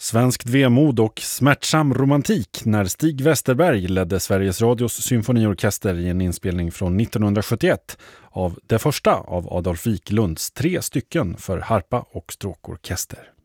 Svenskt vemod och smärtsam romantik när Stig Westerberg ledde Sveriges Radios symfoniorkester i en inspelning från 1971 av det första av Adolf Wiklunds 3 stycken för harpa och stråkorkester.